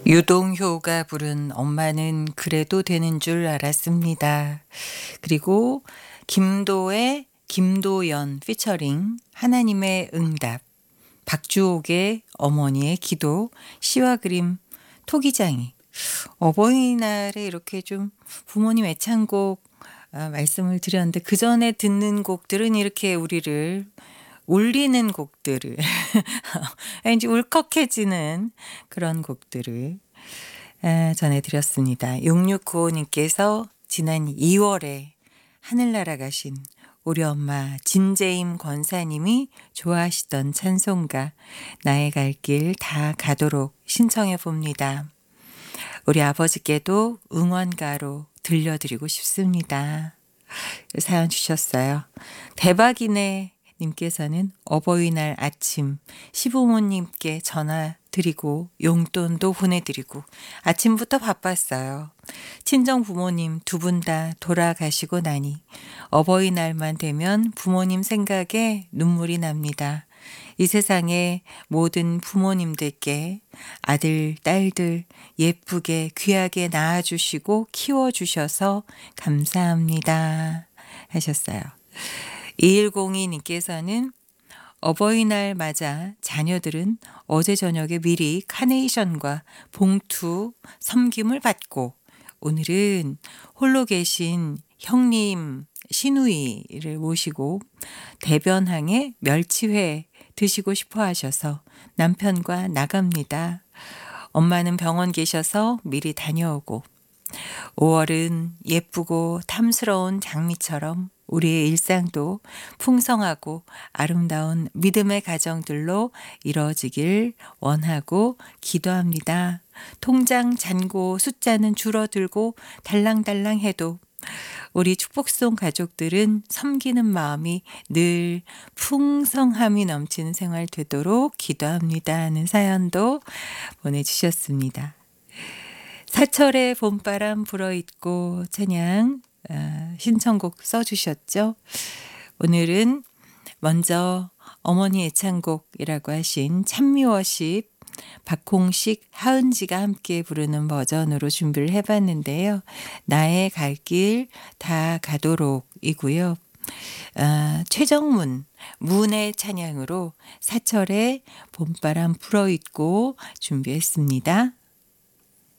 유동효가 부른 엄마는 그래도 되는 줄 알았습니다. 그리고 김도의 김도연 피처링 하나님의 응답, 박주옥의 어머니의 기도, 시와 그림 토기장이. 어버이날에 이렇게 좀 부모님 애창곡 말씀을 드렸는데, 그 전에 듣는 곡들은 이렇게 우리를 울리는 곡들을 왠지 울컥해지는 그런 곡들을 전해드렸습니다. 6695님께서 지난 2월에 하늘나라 가신 우리 엄마 진재임 권사님이 좋아하시던 찬송가 나의 갈 길 다 가도록 신청해 봅니다. 우리 아버지께도 응원가로 들려드리고 싶습니다. 사연 주셨어요. 대박이네 님께서는 어버이날 아침 시부모님께 전화 드리고 용돈도 보내드리고 아침부터 바빴어요. 친정 부모님 두 분 다 돌아가시고 나니 어버이날만 되면 부모님 생각에 눈물이 납니다. 이 세상의 모든 부모님들께 아들, 딸들 예쁘게 귀하게 낳아주시고 키워주셔서 감사합니다 하셨어요. 2102님께서는 어버이날 맞아 자녀들은 어제 저녁에 미리 카네이션과 봉투 섬김을 받고 오늘은 홀로 계신 형님 시누이를 모시고 대변항에 멸치회 드시고 싶어 하셔서 남편과 나갑니다. 엄마는 병원 계셔서 미리 다녀오고 5월은 예쁘고 탐스러운 장미처럼 우리의 일상도 풍성하고 아름다운 믿음의 가정들로 이루어지길 원하고 기도합니다. 통장 잔고 숫자는 줄어들고 달랑달랑해도 우리 축복송 가족들은 섬기는 마음이 늘 풍성함이 넘치는 생활 되도록 기도합니다 하는 사연도 보내주셨습니다. 사철의 봄바람 불어있고 찬양 신청곡 써주셨죠. 오늘은 먼저 어머니 애창곡이라고 하신 찬미워십 박홍식, 하은지가 함께 부르는 버전으로 준비를 해봤는데요. 나의 갈 길 다 가도록 이고요. 최정문 문의 찬양으로 사철의 봄바람 불어있고 준비했습니다.